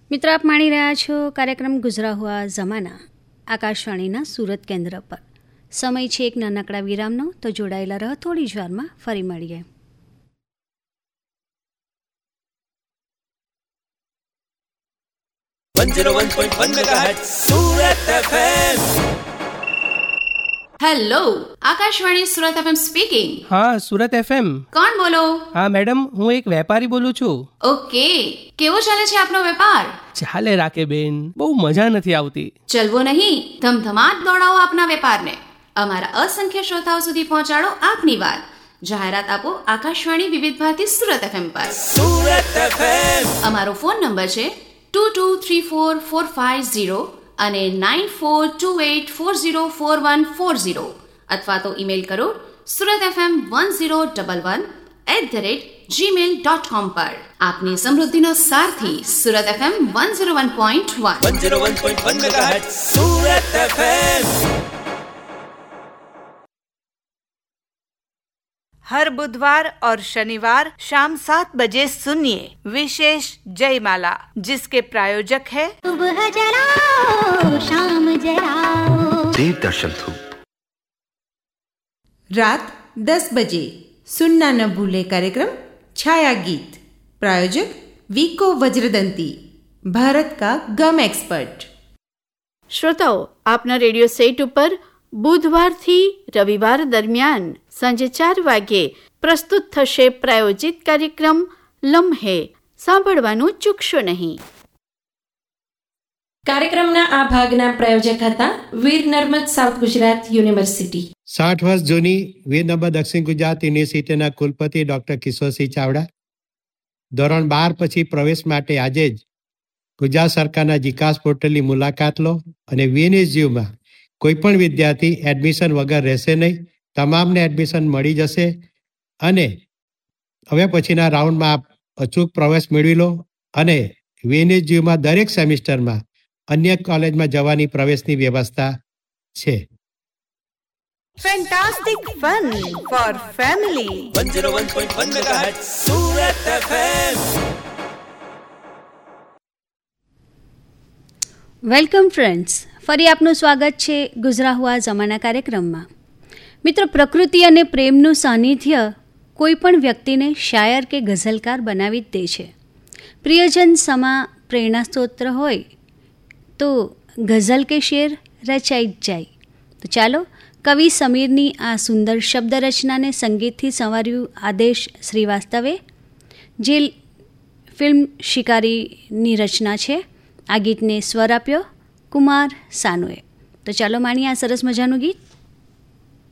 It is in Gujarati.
મિત્રો, આપ માણી રહ્યા છો કાર્યક્રમ ગુજરા હુઆ જમાના આકાશવાણીના સુરત કેન્દ્ર પર. સમય છે એક નાનકડા વિરામનો, તો જોડાયેલા રહો. થોડી જ વારમાં ફરી મળીએ. Hello, Akashvani Surat FM speaking. હા, સુરત એફએમ. કોણ બોલો? હા મેડમ, હું એક વેપારી બોલું છું. ઓકે, કેવો ચાલે છે આપનો વેપાર? ચાલે રાખે બેન, બહુ મજા નથી આવતી. ચલવો નહીં, ધમધમાટ દોડાવો આપના વેપારને. અમારા અસંખ્ય શ્રોતાઓ સુધી પહોંચાડો આપની વાત. જાહેરાત આપો આકાશવાણી વિવિધ ભારતી સુરત એફએમ પર. સુરત એફએમ. અમારો ફોન નંબર છે 223445 અને 9428404140 અથવા તો ઈમેલ કરો suratfm1011@gmail.com પર. આપની સમૃદ્ધિનો સારથી Surat FM 101.1 megahertz Surat FM. हर बुधवार और शनिवार शाम 7 बजे सुनिए विशेष जयमाला, जिसके प्रायोजक है सुबह जलाओ शाम जलाओ देवदर्शन थू. रात 10 बजे सुनना न भूले कार्यक्रम छाया गीत. प्रायोजक वीको वज्रदंती, भारत का गम एक्सपर्ट. શ્રોતાઓ, આપના રેડિયો સેટ ઉપર બુધવારથી રવિવાર દરમિયાન સાંજે 4 વાગ્યે પ્રસ્તુત થશે પ્રાયોજિત કાર્યક્રમ લમ્હે. સાંભળવાનું ચૂકશો નહીં. કાર્યક્રમના આ ભાગના પ્રાયોજક હતા વીર નર્મદ સાઉથ ગુજરાત યુનિવર્સિટી. 60 વર્ષ જૂની વીર નર્મદ દક્ષિણ ગુજરાત યુનિવર્સિટીના કુલપતિ ડોક્ટર કિશોરસિંહ ચાવડા ધોરણ 12 પછી પ્રવેશ માટે આજે જ ગુજરાત સરકારના જીકાસ પોર્ટલની મુલાકાત લો અને VNSUમાં કોઈ પણ વિદ્યાર્થી એડમિશન વગર રહેશે નહીં. તમામને એડમિશન મળી જશે અને હવે પછીના રાઉન્ડમાં આપ અચૂક પ્રવેશ મેળવી લો અને VNSUમાં દરેક સેમિસ્ટરમાં અન્ય કોલેજમાં જવાની પ્રવેશની વ્યવસ્થા છે. Fantastic fun for family 101.1 megahertz Surat FM. Welcome friends, ફરી આપનું સ્વાગત છે ગુજરા હુઆ જમાના કાર્યક્રમમાં. મિત્રો, પ્રકૃતિ અને પ્રેમનું સાનિધ્ય કોઈ પણ વ્યક્તિને શાયર કે ગઝલકાર બનાવી જ દે છે. પ્રિયજન સમા પ્રેરણા સ્ત્રોત્ર હોય તો ગઝલ કે શેર રચાઈ જ જાય. તો ચાલો કવિ સમીરની આ સુંદર શબ્દ રચનાને સંગીતથી સંવાર્યું આદેશ શ્રીવાસ્તવે, જે ફિલ્મ શિકારીની રચના છે. આ ગીતને સ્વર આપ્યો કુમાર સાનુએ. તો ચાલો માણીએ આ સરસ મજાનું ગીત.